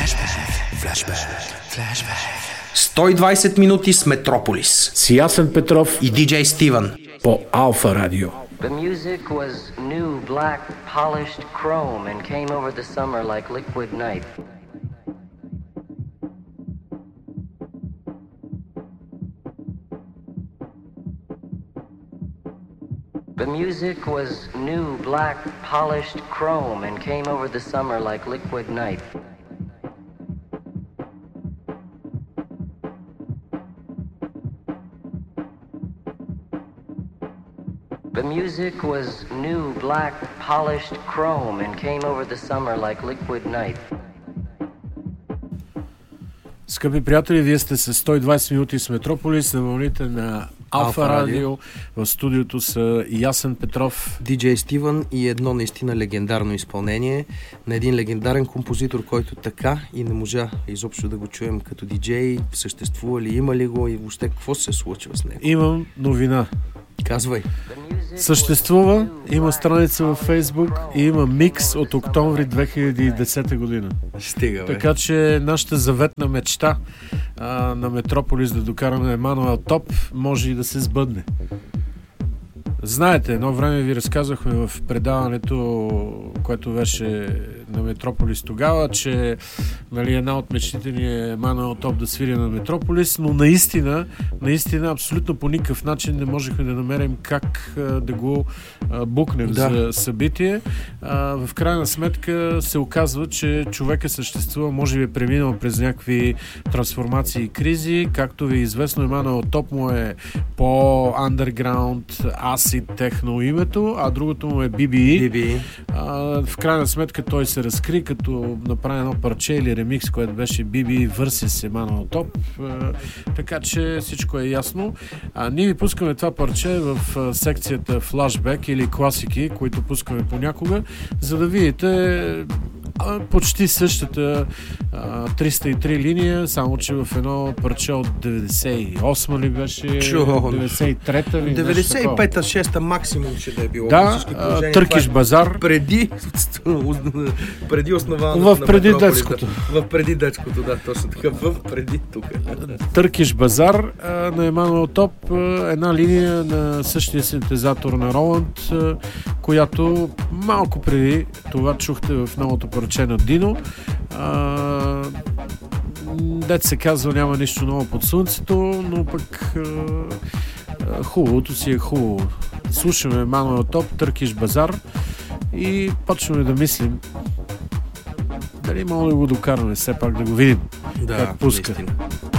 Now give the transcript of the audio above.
Флашбек. 120 минути с Метрополис. С Ясен Петров и диджей Стивън по Алфа Радио. The music was new, black, polished chrome and came over the summer like liquid night. The music was new, black, polished chrome and came over the summer like liquid night. The music was new, black, polished chrome and came over the summer like liquid night. Скъпи приятели, вие сте с 120 минути с Метрополис на вълните на Алфа Радио. В студиото са Ясен Петров, диджей Стивън и едно наистина легендарно изпълнение на един легендарен композитор, който така и не можа изобщо да го чуем като диджей. Съществува ли, има ли го и въобще какво се случва с него? Имам новина. Казвай. Съществува, има страница във Фейсбук и има микс от октомври 2010 година. Стига, бе. Така че нашата заветна мечта на Метрополис да докараме Емануел Топ може и да се сбъдне. Знаете, едно време ви разказахме в предаването, което беше на Метрополис тогава, че една от мечтите ни е Емануел Топ да свири на Метрополис, но наистина абсолютно по никакъв начин не можехме да намерим как да го букнем за събитие. В крайна сметка се оказва, че човека съществува, може би е преминал през някакви трансформации и кризи. Както ви е известно, Емануел Топ му е по-underground, acid техно името, а другото му е BBE. В крайна сметка той се разкри, като направи едно парче или ремикс, което беше BBE versus Emmanuel Top. Така че всичко е ясно. Ние ви пускаме това парче в секцията Flashback или класики, които пускаме понякога, за да видите почти същата 303 линия, само че в едно парче от 98 ли беше? 93-та ли? 95-та, 6-та максимум ще да е било. Да, Търкиш базар. Преди основаното в преди детското. В преди детското, да, точно така. В преди тук. Търкиш базар на Емануел Топ, една линия на същия синтезатор на Роланд, която малко преди това чухте в новото парче на Дино. Дет се казва, няма нищо ново под слънцето, но пък хубавото си е хубаво. Слушаме Емануел Топ, Търкиш базар и почваме да мислим дали мога да го докараме, все пак да го видим как пуска. Наистина.